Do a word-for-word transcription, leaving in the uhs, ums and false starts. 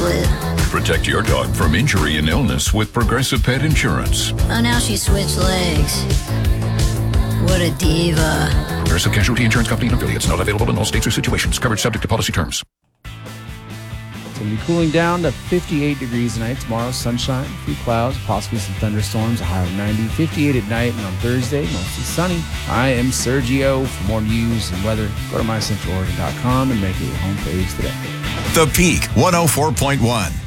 split. Protect your dog from injury and illness with Progressive Pet Insurance. Oh, now she switched legs. What a diva. Progressive Casualty Insurance Company and affiliates. Not available in all states or situations. Coverage subject to policy terms. It's going to be cooling down to fifty-eight degrees tonight. Tomorrow, sunshine, a few clouds, possibly some thunderstorms, a high of ninety. fifty-eight at night, and on Thursday, mostly sunny. I am Sergio. For more news and weather, go to my central oregon dot com and make it your homepage today. The Peak one oh four point one.